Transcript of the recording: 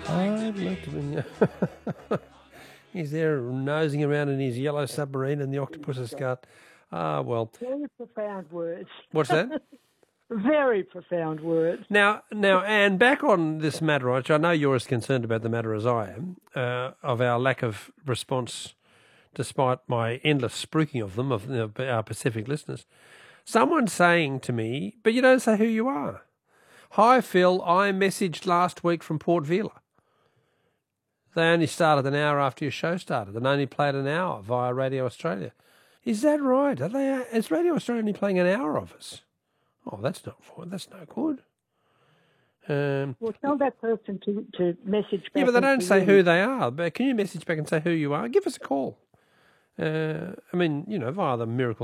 I'd love to be. He's there nosing around in his yellow submarine and the octopus's gut. Ah, well. Very profound words. What's that? Very profound words. Now, Anne, back on this matter, which I know you're as concerned about the matter as I am, of our lack of response, despite my endless spruiking of them, of our Pacific listeners. Someone's saying to me, but you don't say who you are. Hi, Phil, I messaged last week from Port Vila. They only started an hour after your show started and only played an hour via Radio Australia. Is that right? Is Radio Australia only playing an hour of us? Oh, that's no good. Well, tell that person to message back. Yeah, but they don't say who they are. But can you message back and say who you are? Give us a call. Via the Miracle